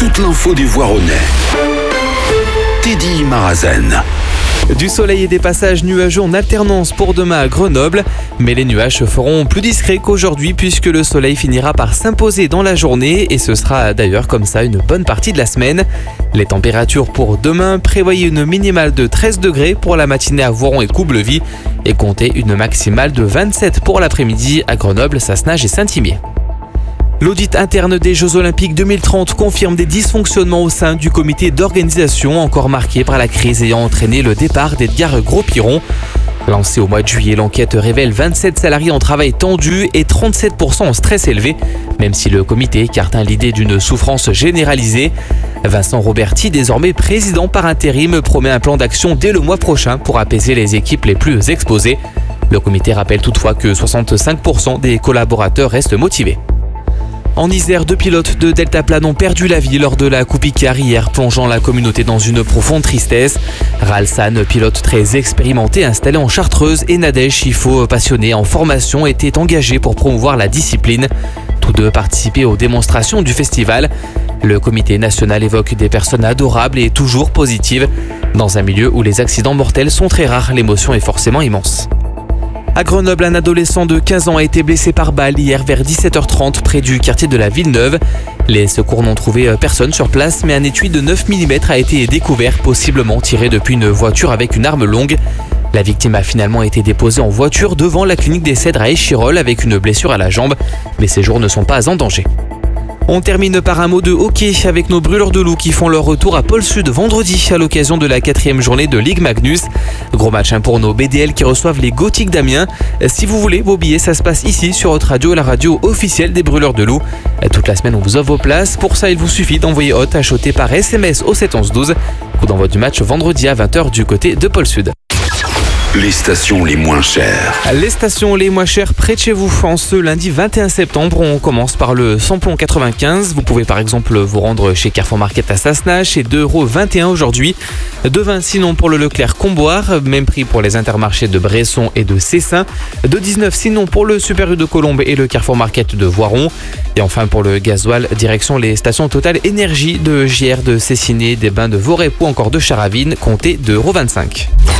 toute l'info du Voironnais. Teddy Marazen. Du soleil et des passages nuageux en alternance pour demain à Grenoble, mais les nuages se feront plus discrets qu'aujourd'hui puisque le soleil finira par s'imposer dans la journée et ce sera d'ailleurs comme ça une bonne partie de la semaine. Les températures pour demain, prévoyez une minimale de 13 degrés pour la matinée à Voiron et Coublevis et comptez une maximale de 27 pour l'après-midi à Grenoble, Sassenage et Saint-Imier. L'audit interne des Jeux Olympiques 2030 confirme des dysfonctionnements au sein du comité d'organisation encore marqué par la crise ayant entraîné le départ d'Edgar Gros-Piron. Lancée au mois de juillet, l'enquête révèle 27 salariés en travail tendu et 37% en stress élevé, même si le comité écarte l'idée d'une souffrance généralisée. Vincent Roberti, désormais président par intérim, promet un plan d'action dès le mois prochain pour apaiser les équipes les plus exposées. Le comité rappelle toutefois que 65% des collaborateurs restent motivés. En Isère, 2 pilotes de deltaplane ont perdu la vie lors de la Coupe Icar hier, plongeant la communauté dans une profonde tristesse. Ralsan, pilote très expérimenté installé en Chartreuse, et Nadège Chifo, passionné en formation, étaient engagés pour promouvoir la discipline. Tous deux participaient aux démonstrations du festival. Le comité national évoque des personnes adorables et toujours positives. Dans un milieu où les accidents mortels sont très rares, l'émotion est forcément immense. À Grenoble, un adolescent de 15 ans a été blessé par balle hier vers 17h30 près du quartier de la Villeneuve. Les secours n'ont trouvé personne sur place, mais un étui de 9 mm a été découvert, possiblement tiré depuis une voiture avec une arme longue. La victime a finalement été déposée en voiture devant la clinique des Cèdres à Échirolles avec une blessure à la jambe, mais ses jours ne sont pas en danger. On termine par un mot de hockey avec nos brûleurs de loups qui font leur retour à Pôle Sud vendredi à l'occasion de la 4e journée de Ligue Magnus. Gros match pour nos BDL qui reçoivent les Gothiques d'Amiens. Si vous voulez vos billets, ça se passe ici sur votre radio, la radio officielle des brûleurs de loups. Toute la semaine, on vous offre vos places. Pour ça, il vous suffit d'envoyer hôte acheté par SMS au 71112. Coup d'envoi du match vendredi à 20h du côté de Pôle Sud. Les stations les moins chères. Les stations les moins chères près de chez vous. En ce lundi 21 septembre, on commence par le samplon 95. Vous pouvez par exemple vous rendre chez Carrefour Market à Sassenage. C'est 2,21 € aujourd'hui. 2,20 sinon pour le Leclerc Comboire. Même prix pour les intermarchés de Bresson et de Cessin. 2,19 sinon pour le Super U de Colombes et le Carrefour Market de Voiron. Et enfin pour le gasoil, direction les stations Total Énergie de JR de Cessiné, des Bains de Vorep ou encore de Charavine. Comptez 2,25 €.